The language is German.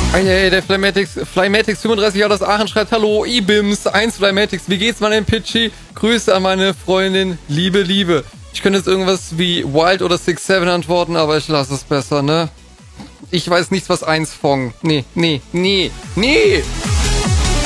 Hey, der Flymatix 35 aus Aachen schreibt, hallo, Ibims, 1 Flymatix, wie geht's, mein Pitchy? Grüße an meine Freundin, Liebe. Ich könnte jetzt irgendwas wie Wild oder 6-7 antworten, aber ich lasse es besser, ne? Ich weiß nichts, was 1 Fong. Nee.